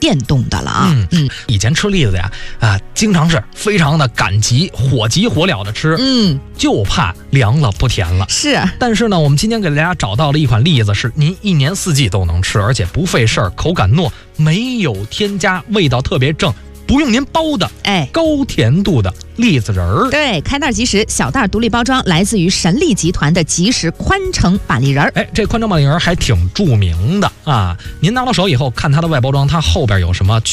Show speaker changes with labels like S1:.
S1: 电动的了啊。
S2: 以前吃栗子呀，经常是非常的赶急，火急火燎的吃，就怕凉了不甜了。
S1: 是，
S2: 但是呢，我们今天给大家找到了一款栗子，是您一年四季都能吃，而且不费事儿，口感糯，没有添加，味道特别正。不用您包的，高甜度的栗子仁儿。
S1: 对，开袋即食，小袋独立包装，来自于神力集团的即食宽城板栗仁儿。
S2: 这宽城板栗仁儿还挺著名的啊！您拿到手以后，看它的外包装，它后边有什么